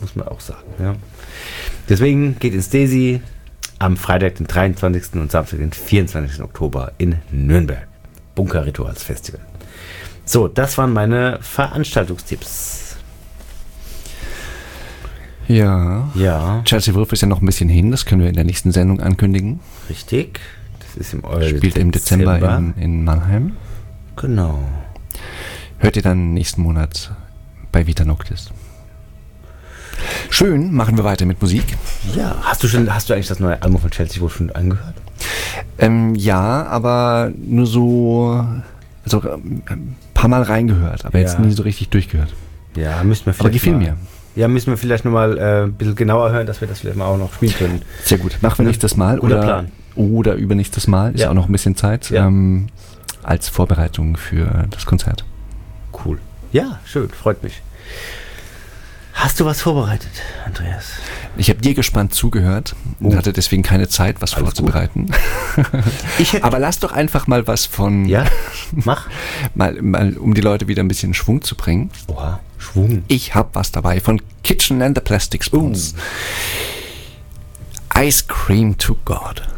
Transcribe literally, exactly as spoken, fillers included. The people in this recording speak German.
muss man auch sagen. Ja. Deswegen geht ins Desi am Freitag, den dreiundzwanzigsten und Samstag, den vierundzwanzigsten Oktober in Nürnberg. Bunker Rituals Festival. So, das waren meine Veranstaltungstipps. Ja. Ja. Chelsea Wolf ist ja noch ein bisschen hin, das können wir in der nächsten Sendung ankündigen. Richtig. Das ist im Spielt im Dezember, Dezember in, in Mannheim. Genau. Hört ihr dann nächsten Monat bei Vita Noctis. Schön, machen wir weiter mit Musik. Ja, hast du schon, hast du eigentlich das neue Album von Chelsea Wolf schon angehört? Ähm, ja, aber nur so, also ein paar Mal reingehört, aber ja. Jetzt nie so richtig durchgehört. Ja, müssen wir vielleicht. Aber gefiel mal, mir. Ja, müssen wir vielleicht nochmal äh, ein bisschen genauer hören, dass wir das vielleicht mal auch noch spielen können. Sehr gut. Machen wir ja. nächstes Mal Guter oder, Plan. oder übernächstes Mal. Ist ja auch noch ein bisschen Zeit ja. ähm, als Vorbereitung für das Konzert. Cool. Ja, schön. Freut mich. Hast du was vorbereitet, Andreas? Ich habe dir gespannt zugehört und oh. hatte deswegen keine Zeit, was Alles vorzubereiten. ich Aber lass doch einfach mal was von... Ja, mach. mal, mal, um die Leute wieder ein bisschen in Schwung zu bringen. Oha, Schwung. Ich habe was dabei von Kitchen and the Plastic Spoons. Oh. Ice Cream to God.